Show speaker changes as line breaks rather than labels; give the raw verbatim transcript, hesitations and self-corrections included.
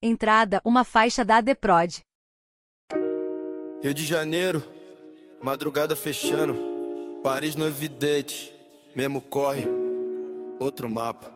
Entrada, uma faixa da ADPROD.
Rio de Janeiro, madrugada fechando, Paris no evidente, mesmo corre, outro mapa.